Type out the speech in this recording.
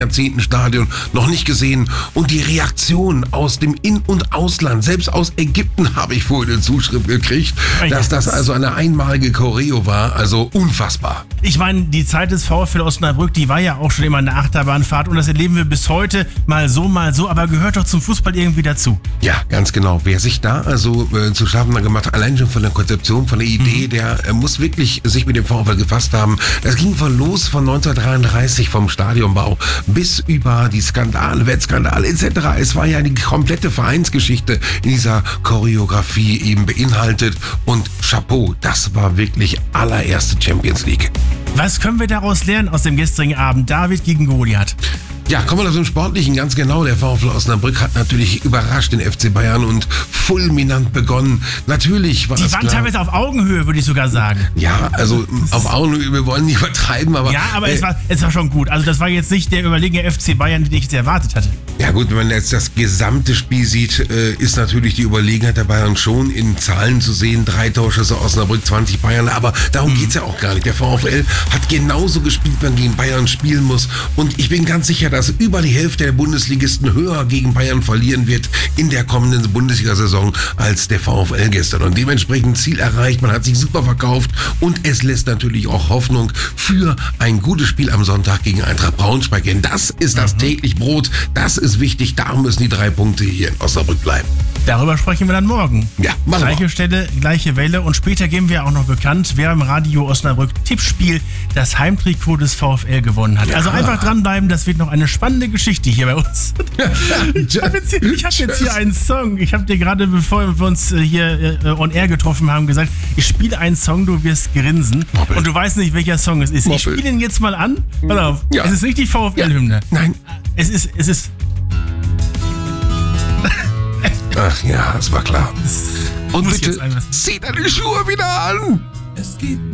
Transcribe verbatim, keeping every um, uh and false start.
Jahrzehnten-Stadion noch nicht gesehen. Und die Reaktion aus dem In- und Ausland, selbst aus Ägypten habe ich vorhin eine Zuschrift gekriegt, dass das also eine einmalige Choreo war. Also unfassbar. Ich meine, die Zeit des VfL Osnabrück, die war ja auch schon immer eine Achterbahnfahrt und das erleben wir bis heute mal so, mal so, aber gehört doch zum Fußball irgendwie dazu. Ja, ganz genau. Wer sich da also äh, zu schaffen gemacht hat, allein schon von der Konzeption, von der Idee, mhm. der äh, muss wirklich sich mit dem VfL gefasst haben. Das ging von los von neunzehnhundertdreiunddreißig vom Stadionbau bis über die Skandale, Wettskandale et cetera. Es war ja die komplette Vereinsgeschichte in dieser Choreografie eben beinhaltet und Chapeau, das war wirklich allererste Champions League. Was können wir daraus lernen aus dem gestrigen Abend? David gegen Goliath. Ja, kommen wir zum Sportlichen, ganz genau. Der VfL Osnabrück hat natürlich überrascht den F C Bayern und fulminant begonnen. Natürlich war Die das waren klar. teilweise auf Augenhöhe, würde ich sogar sagen. Ja, also auf Augenhöhe, wir wollen nicht übertreiben, aber... Ja, aber äh, es, war, es war schon gut. Also das war jetzt nicht der überlegene F C Bayern, den ich jetzt erwartet hatte. Ja gut, wenn man jetzt das gesamte Spiel sieht, äh, ist natürlich die Überlegenheit der Bayern schon in Zahlen zu sehen. Drei Torschüsse Osnabrück, zwanzig Bayern, aber darum mhm. geht's ja auch gar nicht. Der VfL hat genauso gespielt, wenn man gegen Bayern spielen muss. Und ich bin ganz sicher, dass über die Hälfte der Bundesligisten höher gegen Bayern verlieren wird in der kommenden Bundesliga-Saison als der VfL gestern. Und dementsprechend Ziel erreicht, man hat sich super verkauft und es lässt natürlich auch Hoffnung für ein gutes Spiel am Sonntag gegen Eintracht Braunschweig. Denn das ist das mhm. täglich Brot, das ist wichtig, da müssen die drei Punkte hier in Osnabrück bleiben. Darüber sprechen wir dann morgen. Ja, machen Gleiche wir. Stelle, gleiche Welle und später geben wir auch noch bekannt, wer im Radio Osnabrück Tippspiel das Heimtrikot des VfL gewonnen hat. Ja. Also einfach dranbleiben, das wird noch eine spannende Geschichte hier bei uns. Ich habe jetzt, hier, ich hab jetzt hier einen Song. Ich habe dir gerade, bevor wir uns hier äh, on air getroffen haben, gesagt, ich spiele einen Song, du wirst grinsen. Moppel. Und du weißt nicht, welcher Song es ist. Moppel. Ich spiele ihn jetzt mal an. Pass auf, ja. Es ist nicht die VfL-Hymne. Ja. Nein. Es ist, es ist... Ach ja, das war klar. Und Muss bitte jetzt zieh deine Schuhe wieder an. Es gibt